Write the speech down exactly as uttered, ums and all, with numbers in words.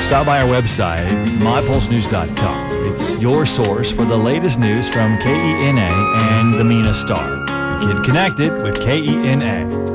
stop by our website, my pulse news dot com. It's your source for the latest news from K E N A and the Mena Star. Get connected with K E N A.